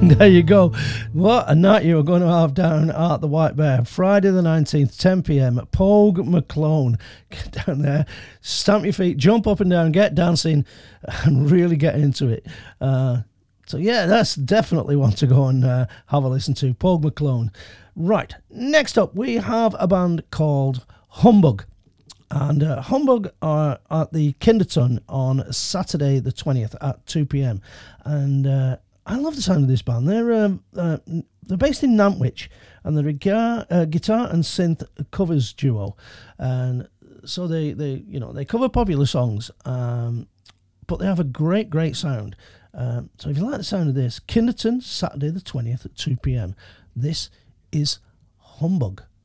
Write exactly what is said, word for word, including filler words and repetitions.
There you go. What a night you are going to have down at the White Bear. Friday the nineteenth, ten p.m. at Pogue McClone. Get down there, stamp your feet, jump up and down, get dancing, and really get into it. Uh, so, yeah, that's definitely one to go and uh, have a listen to. Pogue McClone. Right, next up, we have a band called Humbug. And uh, Humbug are at the Kinderton on Saturday the twentieth at two p.m. And uh, I love the sound of this band. They're um, uh, they're based in Nantwich, and they're a guitar, uh, guitar and synth covers duo. And so they, they you know they cover popular songs, um, but they have a great great sound. Um, so if you like the sound of this, Kinderton Saturday the twentieth at two p.m. This is Humbug.